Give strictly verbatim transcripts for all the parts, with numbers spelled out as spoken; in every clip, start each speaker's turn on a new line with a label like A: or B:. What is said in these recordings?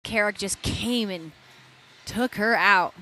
A: Carrick just came and took her out.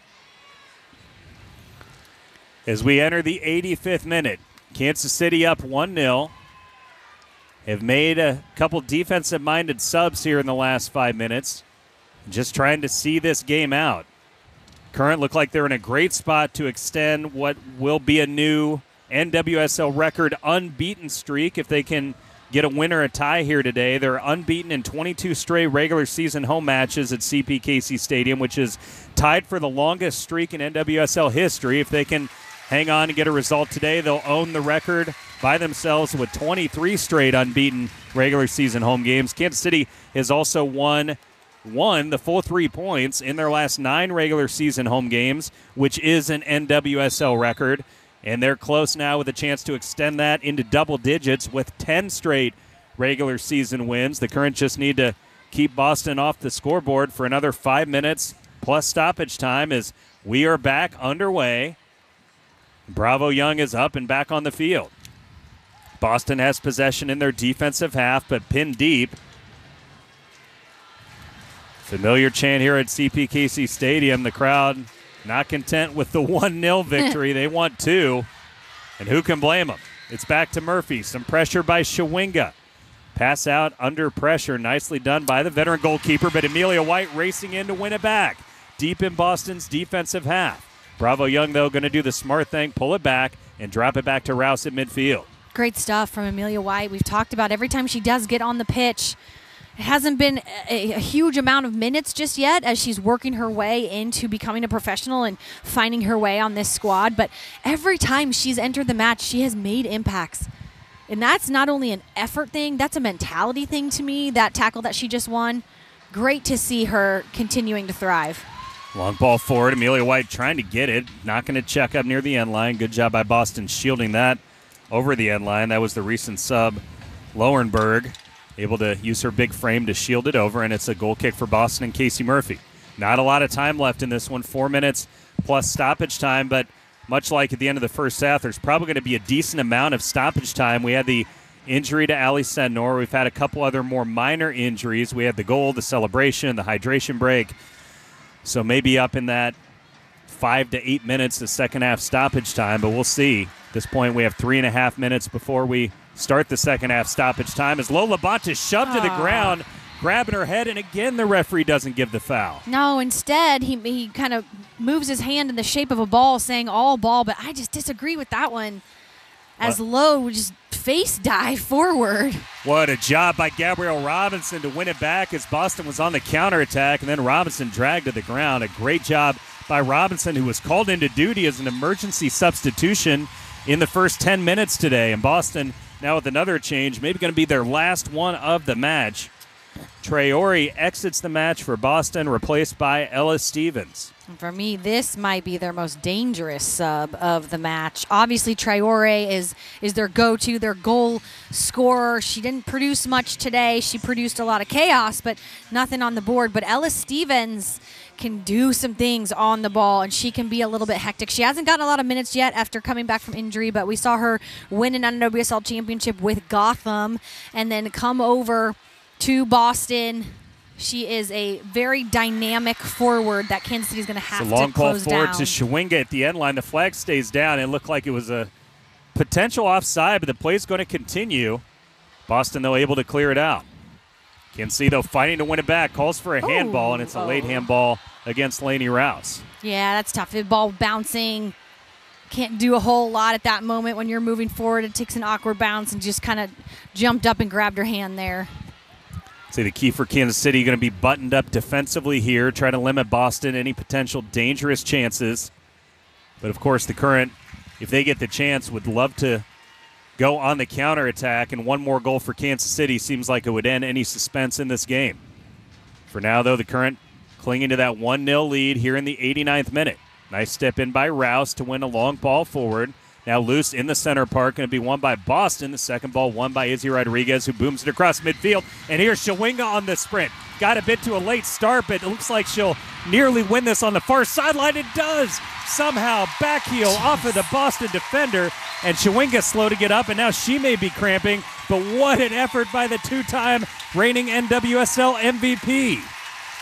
B: As we enter the eighty-fifth minute, Kansas City up one nil. Have made a couple defensive-minded subs here in the last five minutes. Just trying to see this game out. Current look like they're in a great spot to extend what will be a new N W S L record unbeaten streak if they can get a win or a tie here today. They're unbeaten in twenty-two straight regular season home matches at C P K C Stadium, which is tied for the longest streak in N W S L history. If they can hang on and get a result today, they'll own the record by themselves with twenty-three straight unbeaten regular season home games. Kansas City has also won won the full three points in their last nine regular season home games, which is an N W S L record. And they're close now with a chance to extend that into double digits with ten straight regular season wins. The Current just need to keep Boston off the scoreboard for another five minutes plus stoppage time as we are back underway. Bravo Young is up and back on the field. Boston has possession in their defensive half, but pinned deep. Familiar chant here at C P K C Stadium. The crowd not content with the one nil victory. They want two. And who can blame them? It's back to Murphy. Some pressure by Shawinga. Pass out under pressure. Nicely done by the veteran goalkeeper, but Amelia White racing in to win it back. Deep in Boston's defensive half. Bravo Young, though, going to do the smart thing, pull it back, and drop it back to Rouse at midfield.
A: Great stuff from Amelia White. We've talked about every time she does get on the pitch, it hasn't been a, a huge amount of minutes just yet as she's working her way into becoming a professional and finding her way on this squad. But every time she's entered the match, she has made impacts. And that's not only an effort thing, that's a mentality thing to me, that tackle that she just won. Great to see her continuing to thrive.
B: Long ball forward. Amelia White trying to get it. Not going to check up near the end line. Good job by Boston shielding that over the end line. That was the recent sub, Lowenberg. Able to use her big frame to shield it over, and it's a goal kick for Boston and Casey Murphy. Not a lot of time left in this one. Four minutes plus stoppage time, but much like at the end of the first half, there's probably going to be a decent amount of stoppage time. We had the injury to Ali Senor. We've had a couple other more minor injuries. We had the goal, the celebration, the hydration break. So maybe up in that five to eight minutes, the second half stoppage time, but we'll see. At this point, we have three and a half minutes before we start the second half stoppage time as Lola Bonta shoved to the ground, grabbing her head, and again the referee doesn't give the foul.
A: No, instead he he kind of moves his hand in the shape of a ball saying all ball, but I just disagree with that one as
B: What?
A: Lowe just face dive forward.
B: What a job by Gabrielle Robinson to win it back as Boston was on the counterattack, and then Robinson dragged to the ground. A great job by Robinson, who was called into duty as an emergency substitution in the first ten minutes today. And Boston now with another change, maybe going to be their last one of the match. Traore exits the match for Boston, replaced by Ella Stevens.
A: For me, this might be their most dangerous sub of the match. Obviously, Traore is is their go-to, their goal scorer. She didn't produce much today. She produced a lot of chaos, but nothing on the board. But Ella Stevens can do some things on the ball, and she can be a little bit hectic. She hasn't gotten a lot of minutes yet after coming back from injury, but we saw her win an N W S L championship with Gotham and then come over to Boston. She is a very dynamic forward that Kansas City is going to have
B: to long
A: close
B: ball forward
A: down.
B: to Shawinga at the end line. The flag stays down. It looked like it was a potential offside, but the play is going to continue. Boston, though, able to clear it out. Kansas City, though, fighting to win it back. Calls for a handball, and it's a late handball against Lainey Rouse.
A: Yeah, that's tough. The ball bouncing. Can't do a whole lot at that moment when you're moving forward. It takes an awkward bounce and just kind of jumped up and grabbed her hand there.
B: Say the key for Kansas City going to be buttoned up defensively here, try to limit Boston any potential dangerous chances. But, of course, the Current, if they get the chance, would love to go on the counterattack, and one more goal for Kansas City seems like it would end any suspense in this game. For now, though, the Current clinging to that one nil lead here in the eighty-ninth minute. Nice step in by Rouse to win a long ball forward. Now loose in the center part, going to be won by Boston. The second ball won by Izzy Rodriguez, who booms it across midfield. And here's Shawinga on the sprint. Got a bit to a late start, but it looks like she'll nearly win this on the far sideline. It does! Somehow back heel off of the Boston defender, and Shawinga slow to get up, and now she may be cramping. But what an effort by the two-time reigning N W S L M V P.